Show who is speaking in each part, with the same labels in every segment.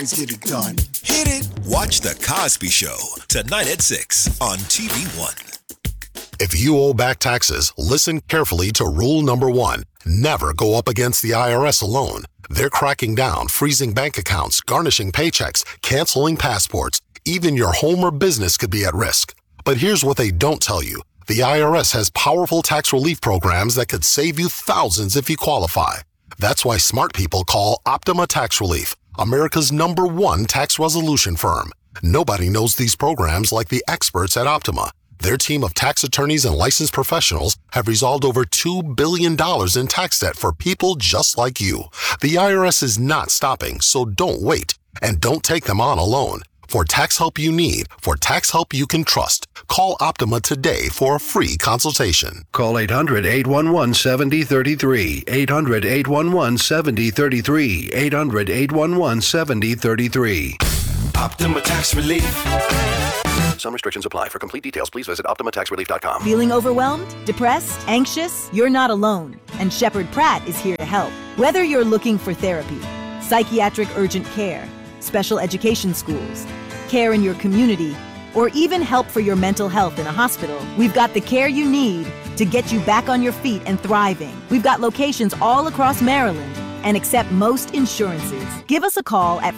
Speaker 1: Get it done. Hit it.
Speaker 2: Watch The Cosby Show tonight at 6 on TV One.
Speaker 3: If you owe back taxes, listen carefully to rule number 1. Never go up against the IRS alone. They're cracking down, freezing bank accounts, garnishing paychecks, canceling passports. Even your home or business could be at risk. But here's what they don't tell you. The IRS has powerful tax relief programs that could save you thousands if you qualify. That's why smart people call Optima Tax Relief, America's #1 tax resolution firm. Nobody knows these programs like the experts at Optima. Their team of tax attorneys and licensed professionals have resolved over $2 billion in tax debt for people just like you. The IRS is not stopping, so don't wait. And don't take them on alone. For tax help you need, for tax help you can trust, call Optima today for a free consultation.
Speaker 4: Call 800-811-7033. 800-811-7033. 800-811-7033.
Speaker 1: Optima Tax Relief.
Speaker 4: Some restrictions apply. For complete details, please visit OptimaTaxRelief.com.
Speaker 5: Feeling overwhelmed, depressed, anxious? You're not alone, and Shepherd Pratt is here to help. Whether you're looking for therapy, psychiatric urgent care, special education schools, care in your community, or even help for your mental health in a hospital, we've got the care you need to get you back on your feet and thriving. We've got locations all across Maryland and accept most insurances. Give us a call at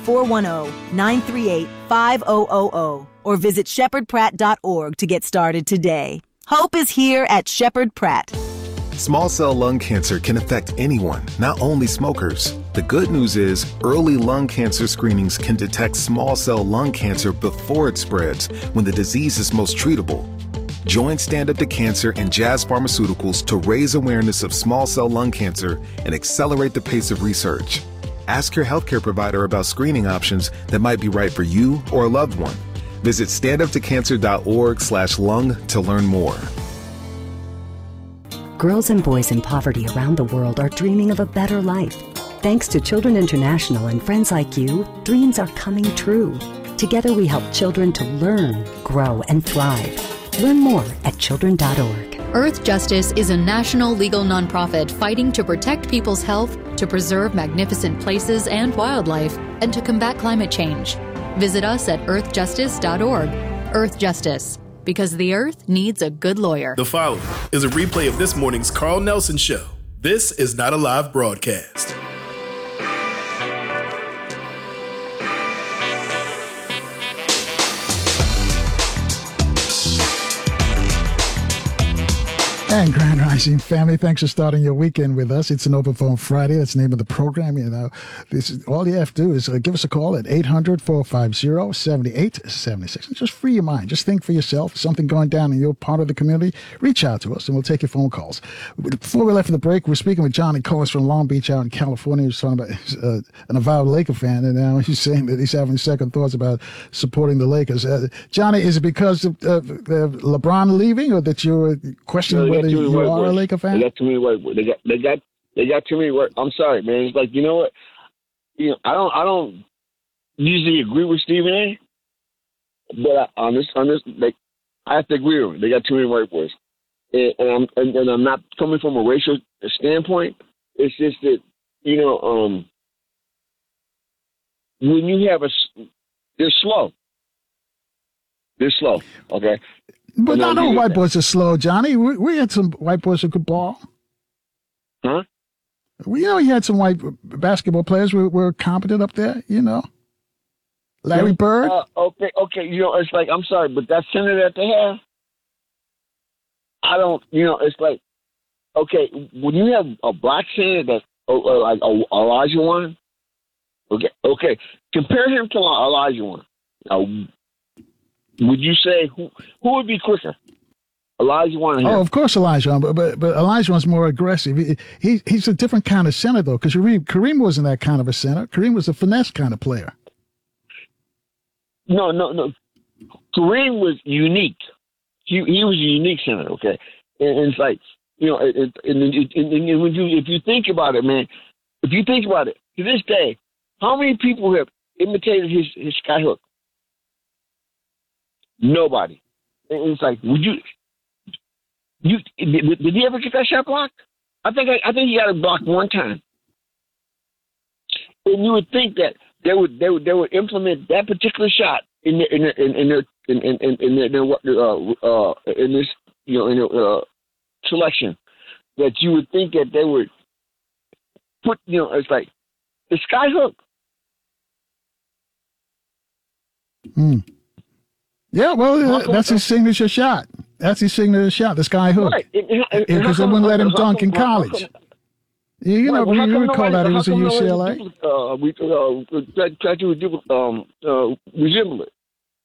Speaker 5: 410-938-5000 or visit shepherdpratt.org to get started today. Hope is here at Shepherd Pratt.
Speaker 6: Small cell lung cancer can affect anyone, not only smokers. The good news is early lung cancer screenings can detect small cell lung cancer before it spreads, when the disease is most treatable. Join Stand Up to Cancer and Jazz Pharmaceuticals to raise awareness of small cell lung cancer and accelerate the pace of research. Ask your healthcare provider about screening options that might be right for you or a loved one. Visit standuptocancer.org/lung to learn more.
Speaker 7: Girls and boys in poverty around the world are dreaming of a better life. Thanks to Children International and friends like you, dreams are coming true. Together we help children to learn, grow, and thrive. Learn more at children.org.
Speaker 8: Earth Justice is a national legal nonprofit fighting to protect people's health, to preserve magnificent places and wildlife, and to combat climate change. Visit us at earthjustice.org. Earth Justice, because the earth needs a good lawyer.
Speaker 9: The following is a replay of this morning's Carl Nelson Show. This is not a live broadcast.
Speaker 10: And Grand Rising family, thanks for starting your weekend with us. It's an Open Phone Friday. That's the name of the program. You know, this is, all you have to do is give us a call at 800-450-7876. And just free your mind. Just think for yourself. Something going down in your part of the community, reach out to us and we'll take your phone calls. Before we left for the break, we're speaking with Johnny Cohen from Long Beach out in California. He was talking about an avowed Laker fan, and now he's saying that he's having second thoughts about supporting the Lakers. Johnny, is it because of LeBron leaving, or that you're questioning whether you are a Laker fan?
Speaker 11: They got too many white boys. They got too many work. I'm sorry, man. It's like, you know what? You know, I don't usually agree with Stephen A. But on this, like, I have to agree with him. They got too many white boys, and I'm not coming from a racial standpoint. It's just that, you know, when you have they're slow. They're slow. Okay.
Speaker 10: But not all white boys are slow, Johnny. We had some white boys who could ball.
Speaker 11: Huh?
Speaker 10: You know, you had some white basketball players who were competent up there, you know. Larry Bird.
Speaker 11: Okay. You know, it's like, I'm sorry, but that center that they have, I don't, you know, it's like, okay, when you have a black center that's like Elijah Wan, okay, compare him to Elijah Wan. Would you say who would be quicker, Elijah Wan?
Speaker 10: Oh, of course, Elijah Wan, but Elijah Wan's more aggressive. He's a different kind of center, though, because Kareem wasn't that kind of a center. Kareem was a finesse kind of player.
Speaker 11: No. Kareem was unique. He was a unique center, okay? And it's like, you know, and when if you think about it, man, to this day, how many people have imitated his skyhook? Nobody. And it's like, did he ever get that shot blocked? I think he got it blocked one time. And you would think that they would implement that particular shot in this selection, that you would think that they would put, it's like the sky hook.
Speaker 10: Yeah, well, that's his signature shot. That's his signature shot, the sky hook.
Speaker 11: Right.
Speaker 10: Because they wouldn't let him dunk in college. You recall that he was at UCLA.
Speaker 11: We tried to resemble it.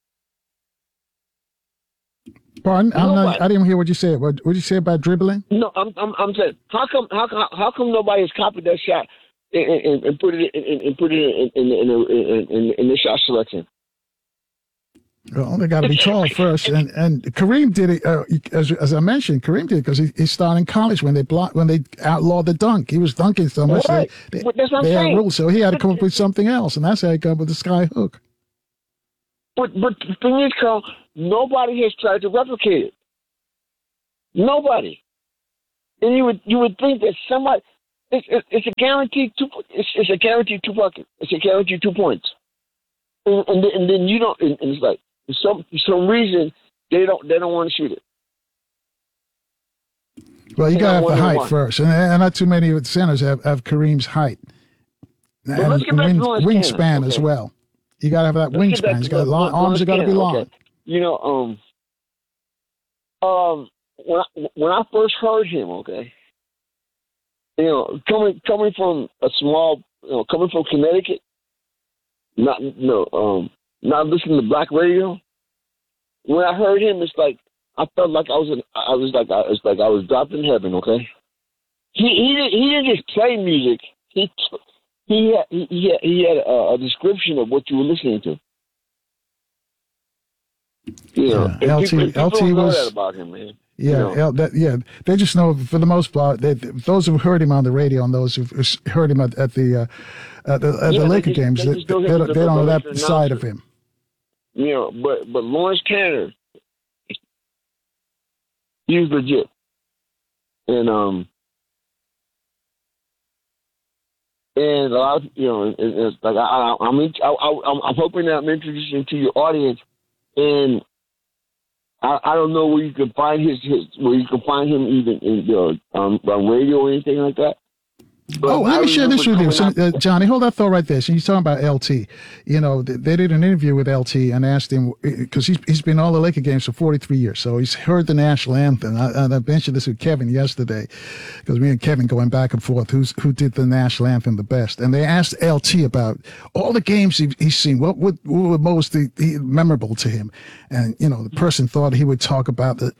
Speaker 10: Pardon? I didn't hear what you said. What did you say about dribbling?
Speaker 11: No, I'm saying, how come nobody has copied that shot and put it in the shot selection?
Speaker 10: Well, they got to be tall first, and Kareem did it. As I mentioned, Kareem did it because he started in college when they outlawed the dunk. He was dunking so much
Speaker 11: right.
Speaker 10: they had rules, so he had to come up with something else, and that's how he got with the sky hook.
Speaker 11: But the thing is, Carl, nobody has tried to replicate it. Nobody. And you would think that somebody. It's a guaranteed two. It's a guaranteed 2 buckets. It's a guaranteed 2 points. And then you don't. And it's like for some reason they don't want to shoot it.
Speaker 10: Well, you got to have the height first, and not too many of the centers have Kareem's height and wingspan as well. You got to have that wingspan. He's got long arms. Are got to be long.
Speaker 11: Okay. When I first heard him, okay, coming from a small, coming from Connecticut, not listening to black radio. When I heard him, it's like I felt like I was dropped in heaven. Okay, he didn't just play music. He had a description of what you were listening to.
Speaker 10: LT
Speaker 11: people know
Speaker 10: was
Speaker 11: that about him, man.
Speaker 10: Yeah, they just know for the most part. Those who've heard him on the radio and those who've heard him at the Laker games, they don't know that side of him.
Speaker 11: But Lawrence Cantor, he's legit, and a lot of it's like I'm hoping that I'm introducing to your audience, and I don't know where you can find him even on radio or anything like that. But
Speaker 10: let me share this with you. So, Johnny, hold that thought right there. So he's talking about LT. They did an interview with LT and asked him, because he's been all the Laker games for 43 years, so he's heard the national anthem. I mentioned this with Kevin yesterday, because me and Kevin going back and forth, who did the national anthem the best. And they asked LT about all the games he's seen. What were most memorable to him? And, the person thought he would talk about the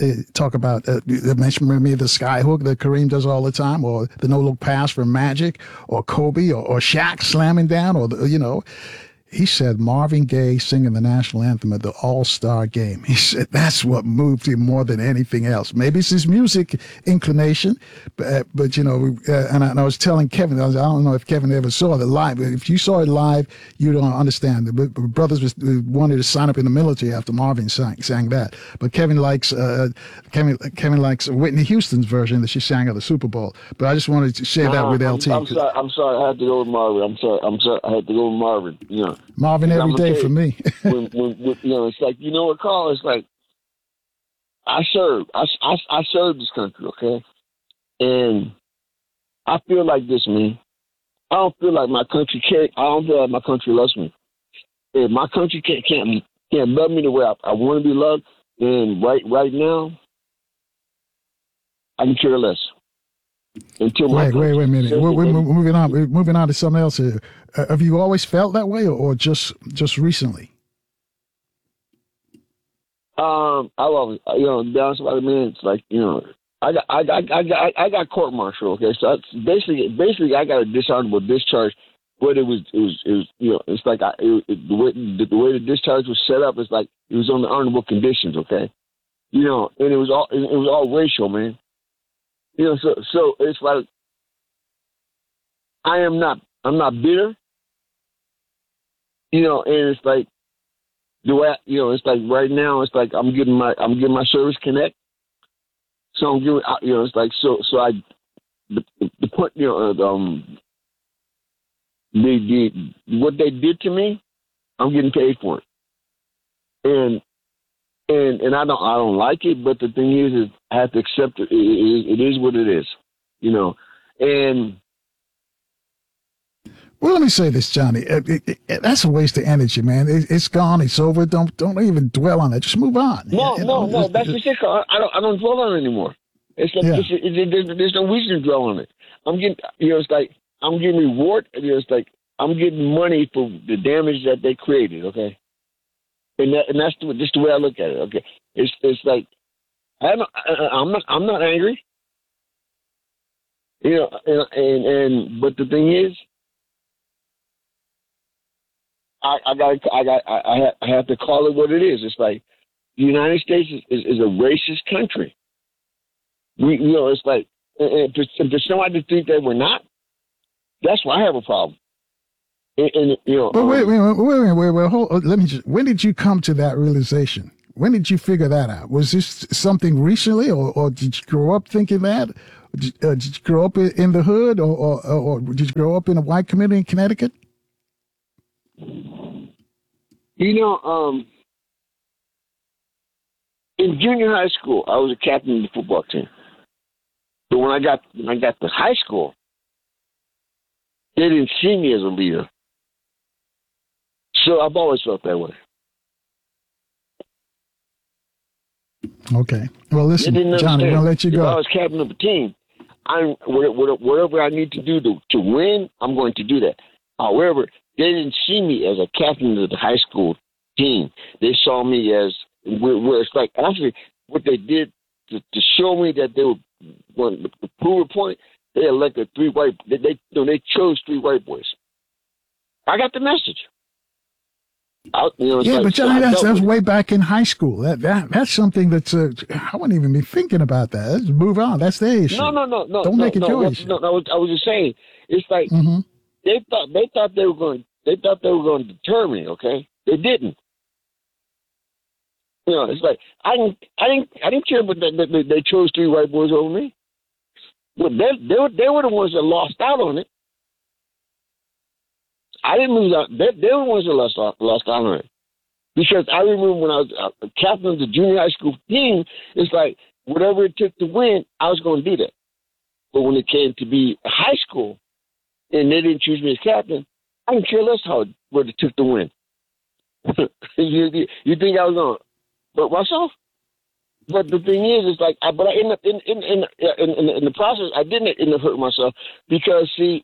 Speaker 10: sky hook that Kareem does all the time, or the no-look pass from Magic, or Kobe, or Shaq slamming down, or he said Marvin Gaye singing the national anthem at the All-Star game. He said that's what moved him more than anything else. Maybe it's his music inclination, but and I was telling Kevin, I don't know if Kevin ever saw it live. If you saw it live, you don't understand. The brothers wanted to sign up in the military after Marvin sang that. But Kevin likes Whitney Houston's version that she sang at the Super Bowl. But I just wanted to share that with LT.
Speaker 11: I'm sorry. I had to go with Marvin. I'm sorry. I had to go with Marvin.
Speaker 10: Marvin every day for me.
Speaker 11: when it's like, what, Carl? It's like I served this country, okay, and I feel like this, man. I don't feel like my country loves me. If my country can't love me the way I want to be loved, then right now I can care less. Wait
Speaker 10: a minute. We're moving on. We're moving on to something else here. Have you always felt that way, or just recently?
Speaker 11: I always, to be honest about it, man, it's like, I got court martial. Okay, so basically, I got a dishonorable discharge, but it was it's like the way the discharge was set up, it's like it was on the honorable conditions. Okay, and it was all racial, man. So it's like I'm not bitter, and it's like the way it's like right now it's like I'm getting my service connect, so I'm giving it's like so I the point the what they did to me, I'm getting paid for it. And I don't like it, but the thing is I have to accept it. It is what it is, you know. And
Speaker 10: well, let me say this, Johnny. That's a waste of energy, man. It's gone. It's over. Don't even dwell on it. Just move on.
Speaker 11: No. That's the shit. I don't dwell on it anymore. It's like there's no reason to dwell on it. I'm getting, it's like I'm getting reward. It's like I'm getting money for the damage that they created. Okay, and that's just the way I look at it. Okay, it's like I'm not angry. You know, and but the thing is, I have to call it what it is. It's like the United States is a racist country. It's like, and for somebody to think that we're not, that's why I have a problem.
Speaker 10: But wait, hold, let me just. When did you come to that realization? When did you figure that out? Was this something recently, or did you grow up thinking that? Did you grow up in the hood, or did you grow up in a white community in Connecticut?
Speaker 11: In junior high school, I was a captain of the football team. But when I got to high school, they didn't see me as a leader. So I've always felt that way.
Speaker 10: Okay. Well, listen, Johnny, we're going to let you go.
Speaker 11: If I was captain of the team, whatever I need to do to win, I'm going to do that. However, they didn't see me as a captain of the high school team. They saw me as where it's like actually what they did to show me that they were to prove a point. They elected three white. They chose three white boys. I got the message.
Speaker 10: But Johnny, that's way back in high school. That's something that's I wouldn't even be thinking about that. Let's move on. That's the issue.
Speaker 11: No.
Speaker 10: Don't make it your issue.
Speaker 11: No, I was just saying. It's like they thought they were going to deter me. Okay, they didn't. It's like I didn't care, but they chose three white boys over me. Well, they were the ones that lost out on it. I didn't lose out. They were the ones that lost out on it. Because I remember when I was captain of the junior high school team, it's like whatever it took to win, I was going to do that. But when it came to be high school, and they didn't choose me as captain, I didn't care less what it took to win. You think I was going to hurt myself? But the thing is, it's like, but I ended up in the process. I didn't end up hurting myself because, see,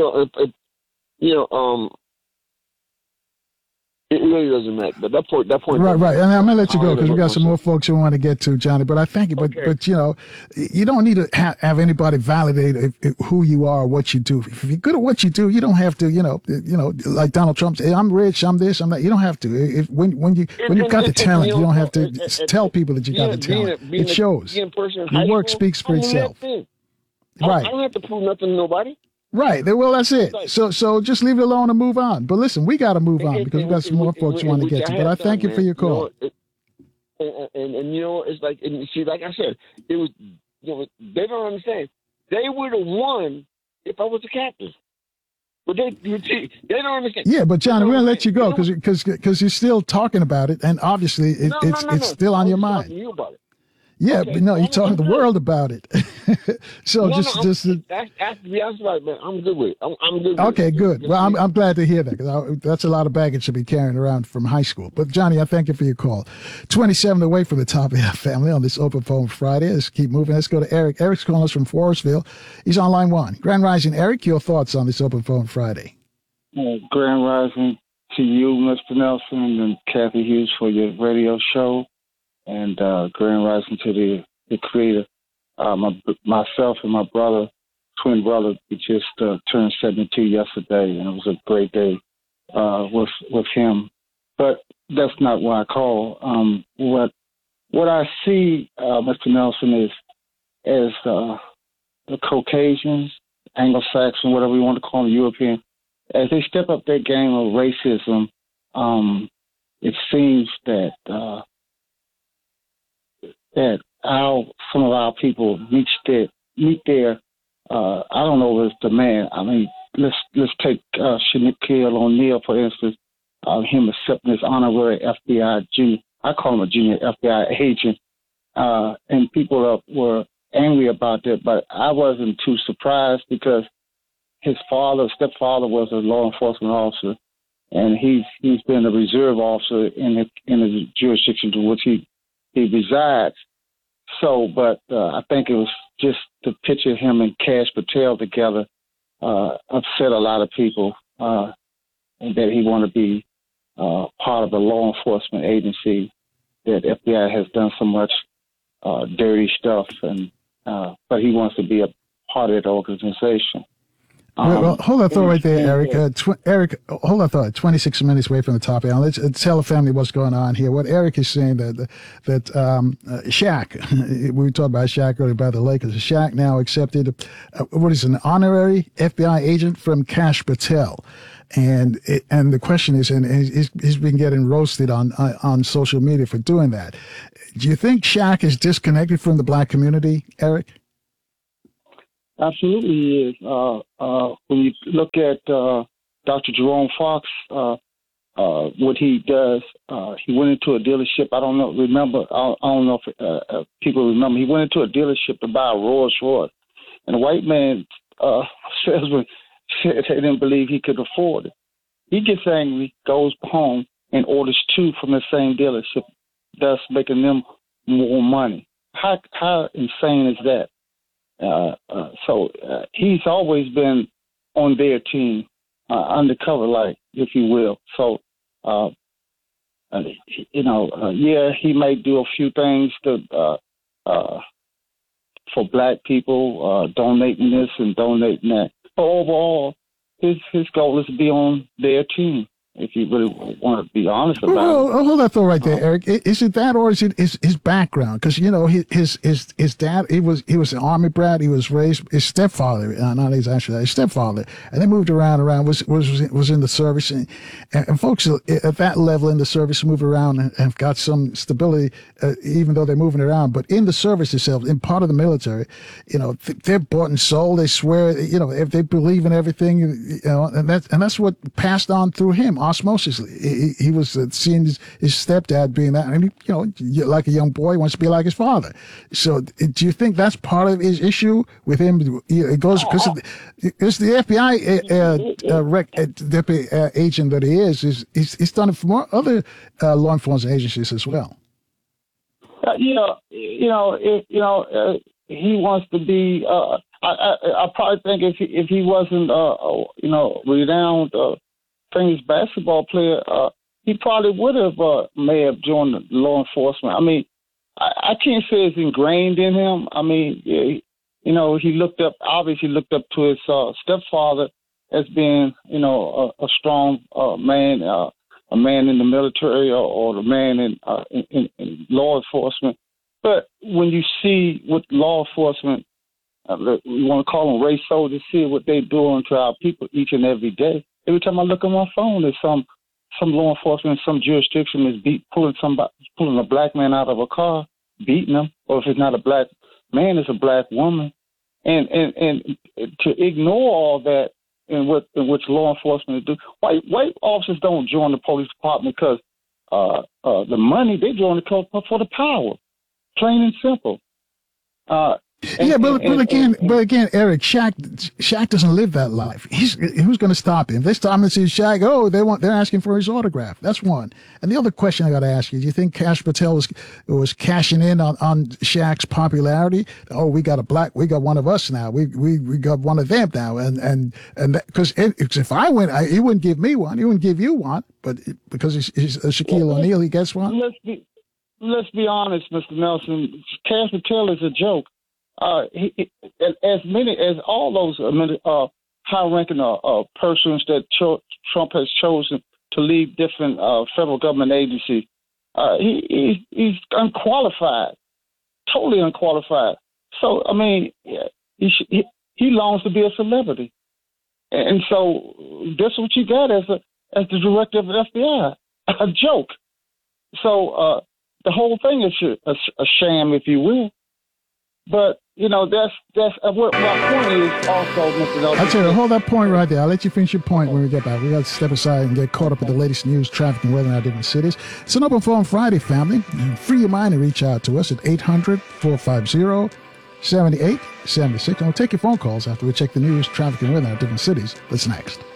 Speaker 11: it really doesn't matter. But that point.
Speaker 10: Right. And I'm gonna let you go because we got some more folks who want to get to, Johnny. But I thank you. But you don't need to have anybody validate who you are or what you do. If you're good at what you do, you don't have to. Like Donald Trump say, I'm rich, I'm this, I'm that. You don't have to. When you've got the talent, you don't have to tell people that you got the talent. It shows. Your work speaks for itself. Right.
Speaker 11: I don't have to prove nothing to nobody.
Speaker 10: Right. Well, that's it. So just leave it alone and move on. But listen, we got to move on because we've got some more folks who want to get to. But I thank you for your call.
Speaker 11: And it's like, and see, like I said, it was, they don't understand. They would have won if I was the captain. But they don't understand.
Speaker 10: Yeah, but Johnny, we're going to let you go because you're still talking about it. And obviously it's still on your mind.
Speaker 11: Talking to you about it.
Speaker 10: Yeah,
Speaker 11: okay.
Speaker 10: But no, you're talking to the world about it. So
Speaker 11: to be honest about it, man, I'm good with it. I'm good with
Speaker 10: okay,
Speaker 11: it.
Speaker 10: Good. Well, I'm glad to hear that because that's a lot of baggage to be carrying around from high school. But Johnny, I thank you for your call. 27 away from the top of our family on this Open Phone Friday. Let's keep moving. Let's go to Eric. Eric's calling us from Forestville. He's on line one. Grand Rising, Eric, your thoughts on this Open Phone Friday?
Speaker 12: Grand Rising to you, Mr. Nelson, and Kathy Hughes for your radio show. And Grand Rising to the creator. Myself and my twin brother, we just turned 72 yesterday, and it was a great day with him. But that's not why I call. What I see, Mr. Nelson, is as the Caucasians, Anglo-Saxon, whatever you want to call them, European, as they step up their game of racism, it seems that some of our people meet their I don't know if it's demand. I mean, let's take Shaquille O'Neal, for instance, him accepting his honorary FBI junior. I call him a junior FBI agent. And people were angry about that, but I wasn't too surprised because his stepfather was a law enforcement officer, and he's been a reserve officer in the jurisdiction to which he resides. So, but I think it was just to picture him and Kash Patel together upset a lot of people, and that he wanted to be part of the law enforcement agency that FBI has done so much dirty stuff, and but he wants to be a part of that organization.
Speaker 10: Well, hold that thought right there, Eric. Eric, hold that thought. 26 minutes away from the topic. Now, let's tell the family what's going on here. What Eric is saying that Shaq, we talked about Shaq earlier about the Lakers. Shaq now accepted what is an honorary FBI agent from Kash Patel. And the question is, and he's been getting roasted on social media for doing that. Do you think Shaq is disconnected from the black community, Eric?
Speaker 12: Absolutely, he is. When you look at Dr. Jerome Fox, what he does, he went into a dealership. I don't know if people remember. He went into a dealership to buy a Rolls Royce, and the white man salesman said they didn't believe he could afford it. He gets angry, goes home, and orders two from the same dealership, thus making them more money. How insane is that? So he's always been on their team, undercover, like, if you will. So, he may do a few things to for black people, donating this and donating that. But overall, his goal is to be on their team. If you really want to be honest about it.
Speaker 10: Hold that thought right there, Eric. Is it that, or is it his background? Because his dad, he was an Army brat. He was raised, his stepfather, not his actual his stepfather, and they moved around. Was in the service, and folks at that level in the service move around and have got some stability, even though they're moving around. But in the service itself, in part of the military, they're bought and sold. They swear, if they believe in everything, and that's what passed on through him. Osmosis. He was seeing his stepdad being that, and like a young boy, wants to be like his father. So, do you think that's part of his issue with him? It goes because it's the FBI deputy agent that he is. He's done it for more other law enforcement agencies as well.
Speaker 12: He wants to be. I probably think if he wasn't, renowned. Famous basketball player, he probably would have may have joined the law enforcement. I mean, I can't say it's ingrained in him. I mean, he looked up to his stepfather as being, a strong man, a man in the military or the man in law enforcement. But when you see what law enforcement, we want to call them race soldiers, see what they're doing to our people each and every day. Every time I look on my phone, there's some law enforcement, some jurisdiction is pulling a black man out of a car, beating him, or if it's not a black man, it's a black woman, and to ignore all that in which law enforcement do. White officers don't join the police department because the money. They join for the power, plain and simple.
Speaker 10: But again, Eric, Shaq doesn't live that life. Who's going to stop him? This time it's Shaq. They're asking for his autograph. That's one. And the other question I got to ask you: do you think Kash Patel was cashing in on Shaq's popularity? Oh, we got one of us now. We got one of them now. And because if I win, he wouldn't give me one. He wouldn't give you one. But because he's Shaquille O'Neal, he gets one.
Speaker 12: Let's be honest, Mr. Nelson. Kash Patel is a joke. As all those high-ranking persons that Trump has chosen to lead different federal government agencies, he's unqualified, totally unqualified. So, I mean, he longs to be a celebrity, and so that's what you got as the director of the FBI, a joke. So the whole thing is a sham, if you will. But that's what my point is also, Mr. Nelson.
Speaker 10: I'll tell you, hold that point right there. I'll let you finish your point when we get back. We got to step aside and get caught up with the latest news, traffic, and weather in our different cities. It's an Open Phone Friday, family. And free your mind and reach out to us at 800-450-7876. And we'll take your phone calls after we check the news, traffic, and weather in our different cities. That's next.